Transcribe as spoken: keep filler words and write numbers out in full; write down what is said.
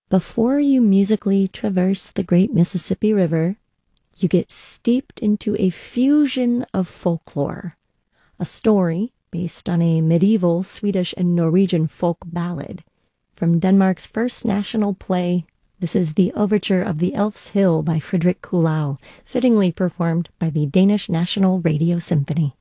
Before you musically traverse the great Mississippi River, you get steeped into a fusion of folklore, a story based on a medieval Swedish and Norwegian folk ballad. From Denmark's first national play, this is the overture of The Elf's Hill by Frederick Kuhlau, fittingly performed by the Danish National Radio Symphony.